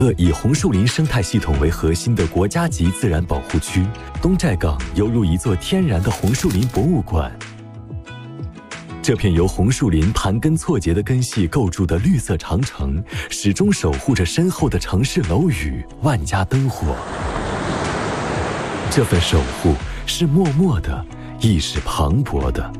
以红树林生态系统为核心的国家级自然保护区，东寨港犹如一座天然的红树林博物馆。这片由红树林盘根错节的根系构筑的绿色长城，始终守护着身后的城市楼宇、万家灯火。这份守护是默默的，亦是磅礴的。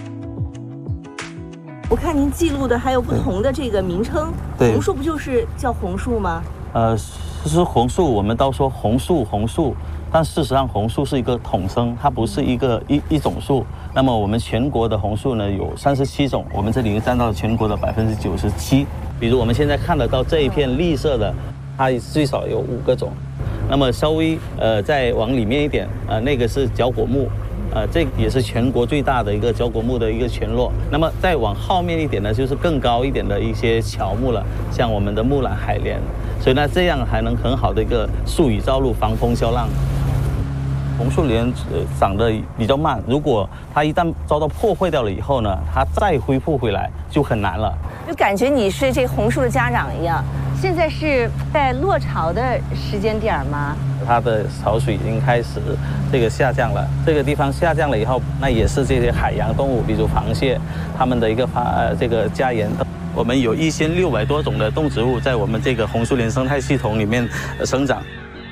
我看您记录的还有不同的这个名称，红树不就是叫红树吗？ 其实红树我们都说红树，但事实上红树是一个统称，它不是一种树。那么我们全国的红树呢有37种，我们这里占到全国的97%。比如我们现在看得到这一片绿色的，它最少有5个种。那么稍微再往里面一点，那个是角果木。这也是全国最大的一个角果木的一个群落。那么再往后面一点呢，就是更高一点的一些乔木了，像我们的木兰、海莲。所以呢，这样还能很好的一个疏雨罩路、防风消浪。红树林长得比较慢，如果它一旦遭到破坏掉了以后呢，它再恢复回来就很难了。 就感觉你是这红树的家长一样。现在是在落潮的时间点吗？ 它的潮水已经开始下降了，这个地方下降了以后，那也是这些海洋动物，比如螃蟹，它们的一个家园。我们有1600多种的动植物在我们这个红树林生态系统里面生长。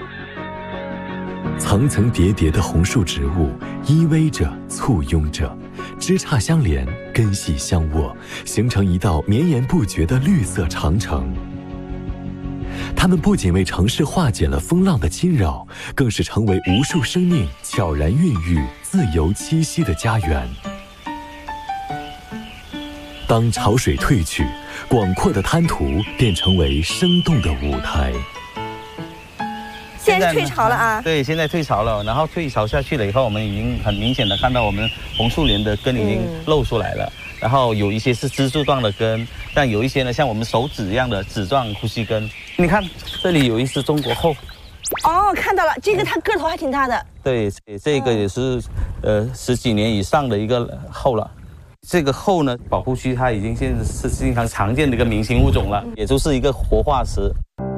层层叠叠的红树植物依偎着、簇拥着，枝杈相连，根系相握，形成一道绵延不绝的绿色长城。它们不仅为城市化解了风浪的侵扰，更是成为无数生命悄然孕育、自由栖息的家园。当潮水退去，广阔的滩涂便成为生动的舞台。 现在是退潮了啊！ 对，现在退潮了，然后退潮下去了以后，我们已经很明显的看到我们红树林的根已经露出来了。然后有一些是支柱状的根，但有一些呢，像我们手指一样的指状呼吸根。你看，这里有一只中国后。 哦，看到了，这个它个头还挺大的。 对，这个也是10几年以上的一个后了。这个后呢，保护区它已经现在是经常常见的一个明星物种了，也就是一个活化石。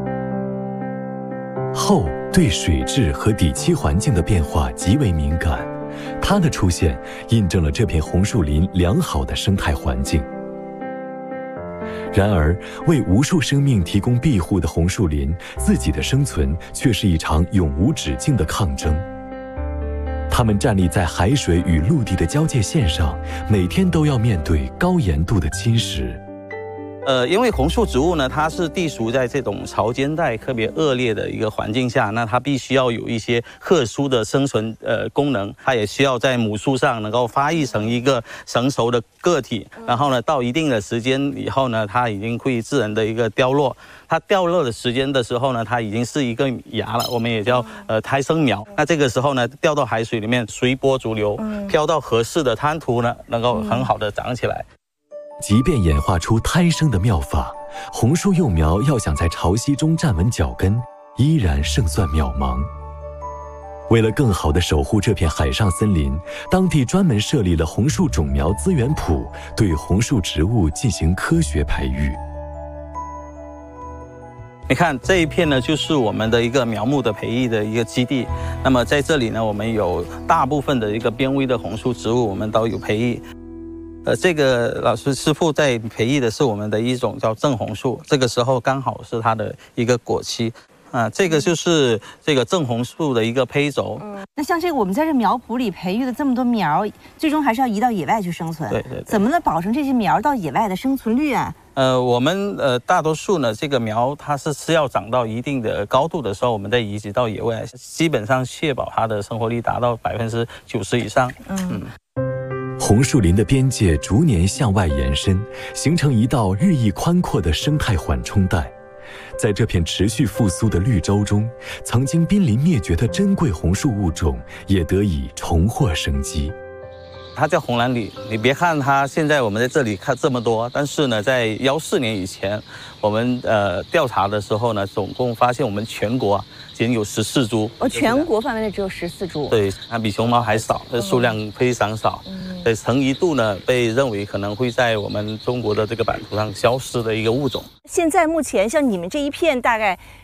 后对水质和底栖环境的变化极为敏感。它的出现印证了这片红树林良好的生态环境。然而，为无数生命提供庇护的红树林，自己的生存却是一场永无止境的抗争。它们站立在海水与陆地的交界线上，每天都要面对高盐度的侵蚀。 因为红树植物呢，它是地属在这种潮间带特别恶劣的一个环境下，那它必须要有一些特殊的生存功能，它也需要在母树上能够发育成一个成熟的个体，然后呢，到一定的时间以后呢，它已经会自然的一个凋落。它掉落的时间的时候呢，它已经是一个芽了，我们也叫胎生苗。那这个时候呢，掉到海水里面，随波逐流，飘到合适的滩涂呢，能够很好的长起来。 即便演化出胎生的妙法，红树幼苗要想在潮汐中站稳脚跟，依然胜算渺茫。为了更好地守护这片海上森林，当地专门设立了红树种苗资源圃，对红树植物进行科学培育。 你看这一片呢，就是我们的一个苗木的培育的一个基地。那么在这里呢，我们有大部分的一个濒危的红树植物，我们都有培育。这个老师师傅在培育的是我们的一种叫正红树，这个时候刚好是它的一个果期。这个就是这个正红树的一个胚轴。 那像这个我们在这苗圃里培育的这么多苗，最终还是要移到野外去生存。 对。 怎么能保证这些苗到野外的生存率啊？ 我们大多数呢，这个苗它是要长到一定的高度的时候，我们再移植到野外，基本上确保它的生活率达到90%以上。 红树林的边界逐年向外延伸，形成一道日益宽阔的生态缓冲带。在这片持续复苏的绿洲中，曾经濒临灭绝的珍贵红树物种也得以重获生机。 它叫红蓝李，你别看它现在我们在这里看这么多，但是呢，在14年以前，我们调查的时候呢，总共发现我们全国仅有14株。 全国范围内只有14株。 对，它比熊猫还少，数量非常少。曾一度呢被认为可能会在我们中国的这个版图上消失的一个物种。 现在目前像你们这一片大概